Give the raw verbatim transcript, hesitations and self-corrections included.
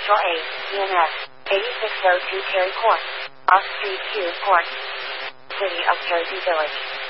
Central eight, E N S, eighty-six oh two Terry Court, off Street Q, Court, City of Jersey Village.